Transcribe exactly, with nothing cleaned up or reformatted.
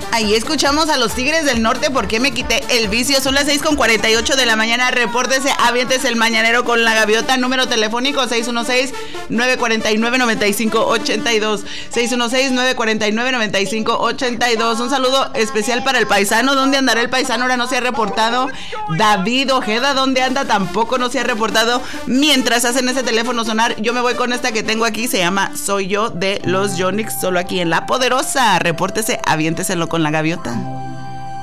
Ahí escuchamos a los Tigres del Norte, ¿por qué me quité el vicio? Son las seis con cuarenta y ocho de la mañana, repórtese, aviéntese el mañanero con la gaviota, número telefónico seis uno seis, nueve cuatro nueve, nueve cinco ocho dos, seis uno seis, nueve cuatro nueve, nueve cinco ocho dos. Un saludo especial para el paisano. ¿Dónde andará el paisano? Ahora no se ha reportado. David Ojeda, ¿dónde anda? Tampoco no se ha reportado. Mientras hacen ese teléfono sonar, yo me voy con esta que tengo aquí, se llama Soy Yo, de los Yonix, solo aquí en La Poderosa. Repórtese, aviénteselo con la gaviota.